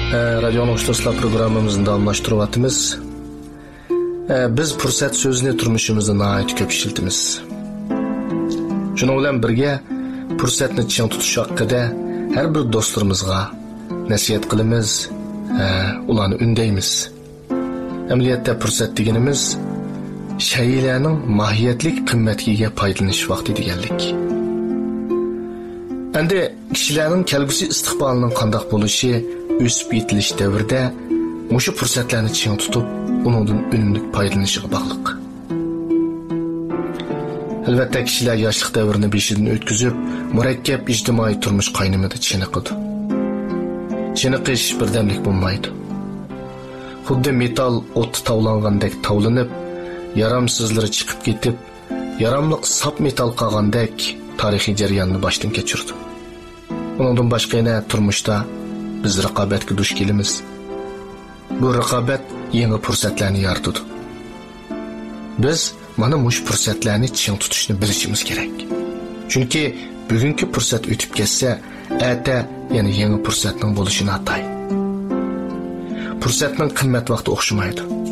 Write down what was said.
Radio Noştoslar programımızın davamlaştırıvatımız. Biz fursat sözünü turmuşumuzda nahayet köp işiltimiz. Şunu bilen birge fursatni çiң tutuş hakkında her bir dostlarımızga nasihat qilimiz, ularni ündeymiz. Amaliyotda fursat deganimiz shaylarning mohiyatlik qimmatiga foydalanish vaqti deganlik. Endi kishilarning kelgusi istiqbolining qanday bo'lishi o'sib yetilish davrida mushu fursatlarni chiң tutib, uningdan unumli foydalanishiga bog'liq. Albatta kishilar yoshlik davrini beshidan o'tkazib, murakkab ijtimoiy turmush qaynimida chiniqadi. Chiniqish birdamlik bo'lmaydi. Xuddi metal o't tavlangandek tavlanib, yaramsizlari chiqib ketib, yaramliq sap metal qolgandek tarixiy jarayonni boshdan kechirdi. Uningdan boshqa yana turmushda biz raqobatga duch kelamiz. Bu raqobat yangi fursatlarni yaratadi. Biz mana mush fursatlarni chiң tutishni bilishimiz kerak. Chunki bugungi fursat o'tib ketsa, erta yana yangi fursatning bo'lishini atay. Fursatning qimmat vaqti o'xshamaydi.